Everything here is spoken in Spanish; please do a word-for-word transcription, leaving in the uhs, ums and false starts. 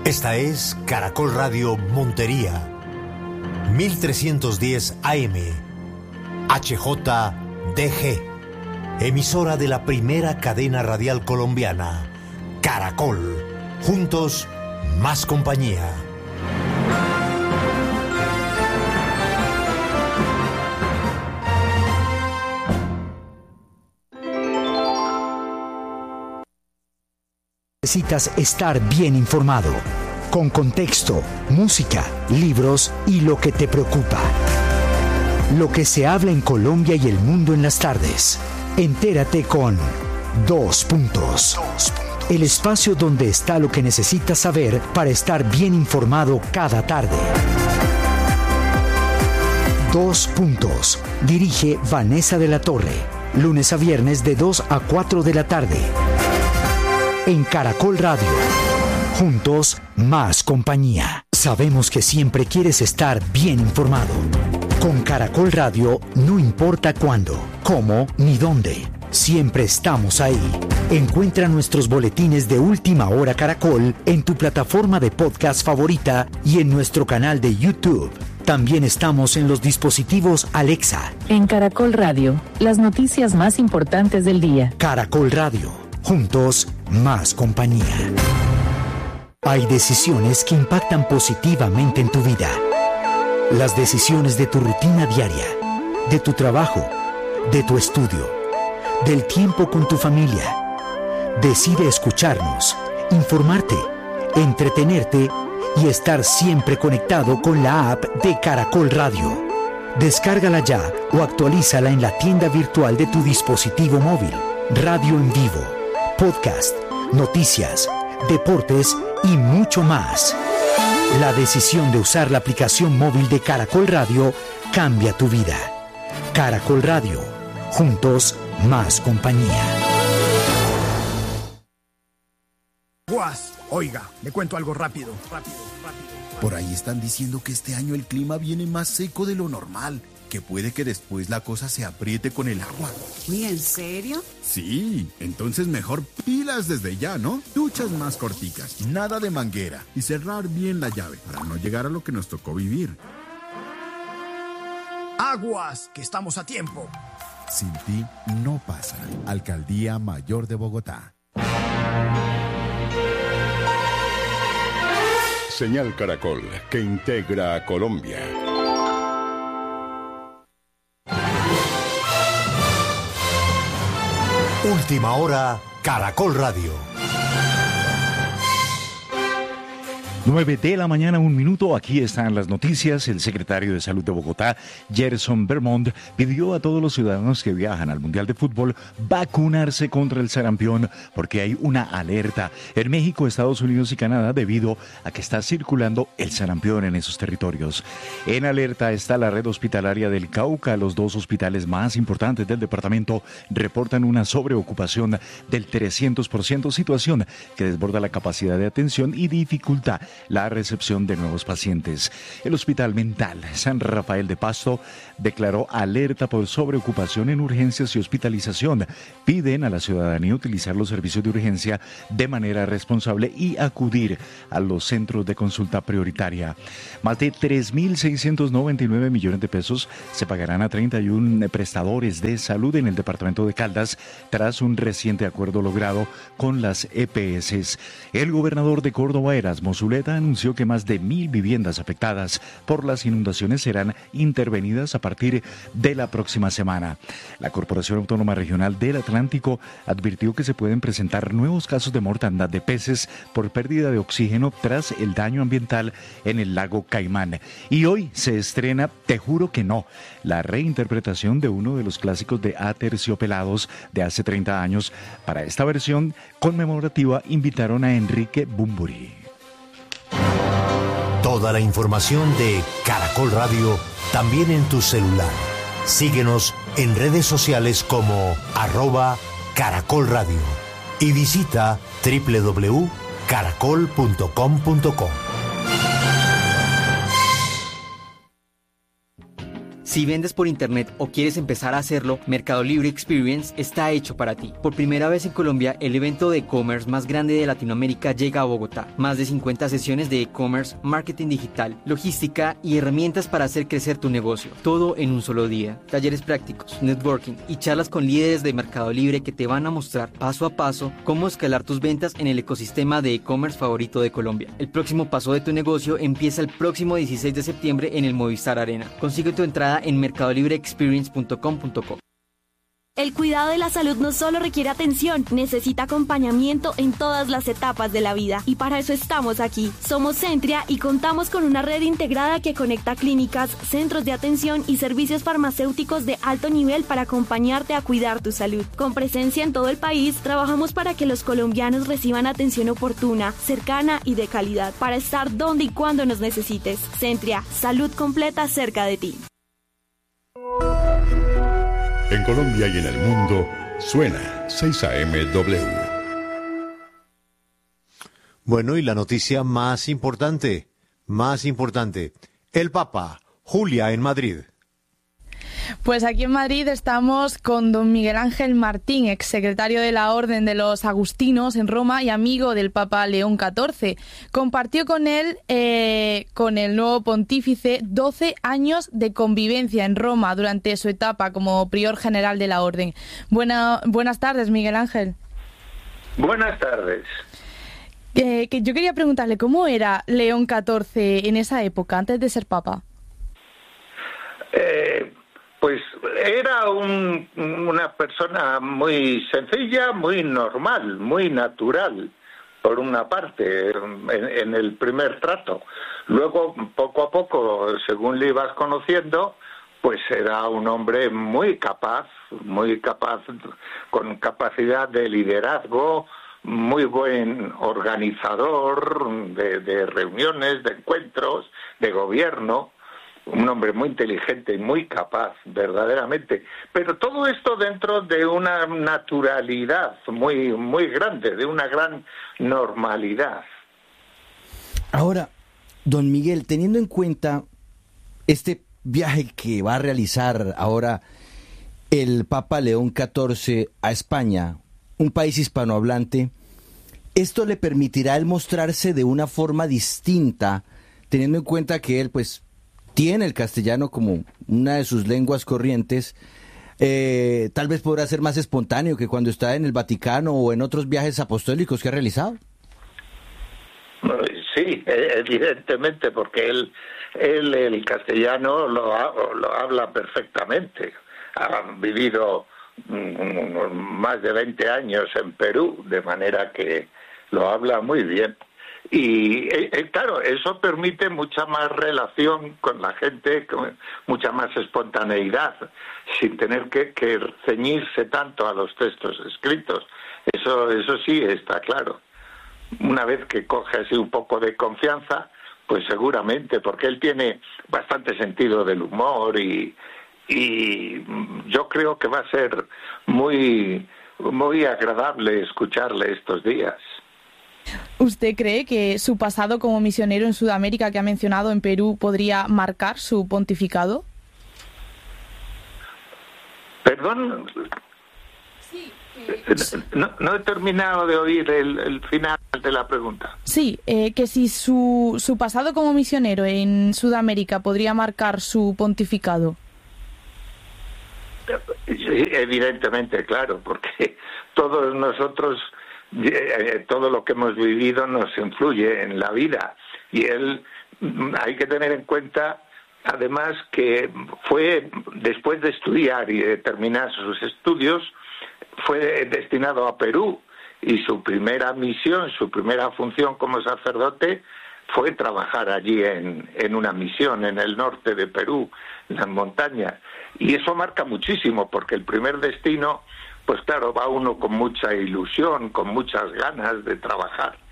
Esta es Caracol Radio Montería, mil trescientos diez A M, H J D G, emisora de la primera cadena radial colombiana, Caracol. Juntos, más compañía. Necesitas estar bien informado, con contexto, música, libros y lo que te preocupa. Lo que se habla en Colombia y el mundo en las tardes. Entérate con Dos Puntos. El espacio donde está lo que necesitas saber para estar bien informado cada tarde. Dos Puntos. Dirige Vanessa de la Torre. Lunes a viernes de dos a cuatro de la tarde. En Caracol Radio. Juntos, más compañía. Sabemos que siempre quieres estar bien informado. Con Caracol Radio, no importa cuándo, cómo ni dónde. Siempre estamos ahí. Encuentra nuestros boletines de Última Hora Caracol en tu plataforma de podcast favorita y en nuestro canal de YouTube. También estamos en los dispositivos Alexa. En Caracol Radio, las noticias más importantes del día. Caracol Radio. Juntos, más compañía. Hay decisiones que impactan positivamente en tu vida. Las decisiones de tu rutina diaria, de tu trabajo, de tu estudio, del tiempo con tu familia. Decide escucharnos, informarte, entretenerte y estar siempre conectado con la app de Caracol Radio. Descárgala ya o actualízala en la tienda virtual de tu dispositivo móvil. Radio en vivo, podcast, noticias, deportes y mucho más. La decisión de usar la aplicación móvil de Caracol Radio cambia tu vida. Caracol Radio. Juntos, más compañía. Guas, oiga, le cuento algo rápido, rápido, rápido. Por ahí están diciendo que este año el clima viene más seco de lo normal, que puede que después la cosa se apriete con el agua. ¿Y en serio? Sí, entonces mejor pilas desde ya, ¿no? Duchas más corticas, nada de manguera y cerrar bien la llave para no llegar a lo que nos tocó vivir. Aguas, que estamos a tiempo. Sin ti no pasa. Alcaldía Mayor de Bogotá. Señal Caracol, que integra a Colombia. Última Hora, Caracol Radio. nueve de la mañana, un minuto. Aquí están las noticias. El secretario de Salud de Bogotá, Gerson Vermont, pidió a todos los ciudadanos que viajan al Mundial de Fútbol vacunarse contra el sarampión porque hay una alerta en México, Estados Unidos y Canadá debido a que está circulando el sarampión en esos territorios. En alerta está la red hospitalaria del Cauca. Los dos hospitales más importantes del departamento reportan una sobreocupación del trescientos por ciento, situación que desborda la capacidad de atención y dificulta la recepción de nuevos pacientes. El Hospital Mental San Rafael de Pasto declaró alerta por sobreocupación en urgencias y hospitalización. Piden a la ciudadanía utilizar los servicios de urgencia de manera responsable y acudir a los centros de consulta prioritaria. Más de tres mil seiscientos noventa y nueve millones de pesos se pagarán a treinta y uno prestadores de salud en el departamento de Caldas tras un reciente acuerdo logrado con las E P S. El gobernador de Córdoba, Erasmo Zuleta, anunció que más de mil viviendas afectadas por las inundaciones serán intervenidas a partir de la próxima semana. La Corporación Autónoma Regional del Atlántico advirtió que se pueden presentar nuevos casos de mortandad de peces por pérdida de oxígeno tras el daño ambiental en el lago Caimán. Y hoy se estrena Te Juro Que No, la reinterpretación de uno de los clásicos de Aterciopelados de hace treinta años. Para esta versión conmemorativa invitaron a Enrique Bumburi. Toda la información de Caracol Radio también en tu celular. Síguenos en redes sociales como arroba Caracol Radio y visita doble u doble u doble u punto caracol punto com punto co. Si vendes por internet o quieres empezar a hacerlo, Mercado Libre Experience está hecho para ti. Por primera vez en Colombia, el evento de e-commerce más grande de Latinoamérica llega a Bogotá. Más de cincuenta sesiones de e-commerce, marketing digital, logística y herramientas para hacer crecer tu negocio. Todo en un solo día. Talleres prácticos, networking y charlas con líderes de Mercado Libre que te van a mostrar paso a paso cómo escalar tus ventas en el ecosistema de e-commerce favorito de Colombia. El próximo paso de tu negocio empieza el próximo dieciséis de septiembre en el Movistar Arena. Consigue tu entrada en mercado libre experience punto com punto co. El cuidado de la salud no solo requiere atención, necesita acompañamiento en todas las etapas de la vida. Y para eso estamos aquí. Somos Centria y contamos con una red integrada que conecta clínicas, centros de atención y servicios farmacéuticos de alto nivel para acompañarte a cuidar tu salud. Con presencia en todo el país, trabajamos para que los colombianos reciban atención oportuna, cercana y de calidad, para estar donde y cuando nos necesites. Centria, salud completa cerca de ti. En Colombia y en el mundo, suena seis A M W. Bueno, y la noticia más importante, más importante, el Papa, Julia en Madrid. Pues aquí en Madrid estamos con don Miguel Ángel Martín, exsecretario de la Orden de los Agustinos en Roma y amigo del Papa León catorce. Compartió con él, eh, con el nuevo pontífice, doce años de convivencia en Roma durante su etapa como prior general de la Orden. Buena, buenas tardes, Miguel Ángel. Buenas tardes. Eh, que yo quería preguntarle, ¿cómo era León catorce en esa época, antes de ser Papa? Eh... Pues era un, una persona muy sencilla, muy normal, muy natural, por una parte, en, en el primer trato. Luego, poco a poco, según le ibas conociendo, pues era un hombre muy capaz, muy capaz, con capacidad de liderazgo, muy buen organizador de, de reuniones, de encuentros, de gobierno. Un hombre muy inteligente y muy capaz, verdaderamente. Pero todo esto dentro de una naturalidad muy, muy grande, de una gran normalidad. Ahora, don Miguel, teniendo en cuenta este viaje que va a realizar ahora el Papa León catorce a España, un país hispanohablante, ¿esto le permitirá a él mostrarse de una forma distinta, teniendo en cuenta que él, pues, tiene el castellano como una de sus lenguas corrientes? Eh, tal vez podrá ser más espontáneo que cuando está en el Vaticano o en otros viajes apostólicos que ha realizado. Sí, evidentemente, porque él, él el castellano lo, lo habla perfectamente. Ha vivido más de veinte años en Perú, de manera que lo habla muy bien. Y eh, claro, eso permite mucha más relación con la gente, con mucha más espontaneidad, sin tener que, que ceñirse tanto a los textos escritos. Eso, eso sí está claro. Una vez que coge así un poco de confianza, pues seguramente, porque él tiene bastante sentido del humor y, y yo creo que va a ser muy, muy agradable escucharle estos días. ¿Usted cree que su pasado como misionero en Sudamérica que ha mencionado en Perú podría marcar su pontificado? Perdón. Sí. Eh, no, no he terminado de oír el, el final de la pregunta. Sí, eh, que si su, su pasado como misionero en Sudamérica podría marcar su pontificado. Sí, evidentemente, claro, porque todos nosotros, todo lo que hemos vivido nos influye en la vida, y él, hay que tener en cuenta además que fue, después de estudiar y de terminar sus estudios, fue destinado a Perú, y su primera misión, su primera función como sacerdote fue trabajar allí en, en una misión en el norte de Perú, en las montañas, y eso marca muchísimo, porque el primer destino, pues claro, va uno con mucha ilusión, con muchas ganas de trabajar.